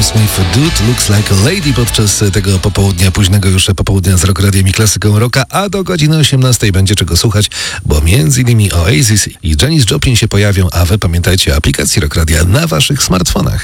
Smith, Dude Looks Like a Lady podczas tego popołudnia, późnego już popołudnia z Rock Radiem i klasyką rocka, a do godziny 18 będzie czego słuchać, bo m.in. Oasis i Janis Joplin się pojawią, a wy pamiętajcie o aplikacji Rock Radia na waszych smartfonach.